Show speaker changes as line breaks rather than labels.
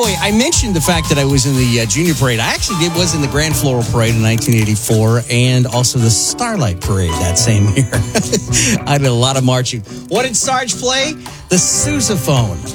the way, I mentioned the fact that I was in the junior parade. I actually was in the Grand Floral Parade in 1984 and also the Starlight Parade that same year. I did a lot of marching. What did Sarge play? The sousaphone.